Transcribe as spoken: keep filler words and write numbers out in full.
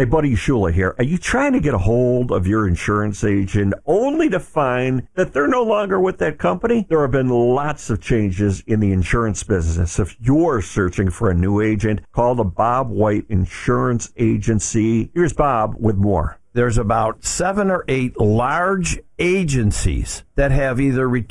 Hey, Buddy Shula here. Are you trying to get a hold of your insurance agent only to find that they're no longer with that company? There have been lots of changes in the insurance business. If you're searching for a new agent, call the Bob White Insurance Agency. Here's Bob with more. There's about seven or eight large agencies that have either returned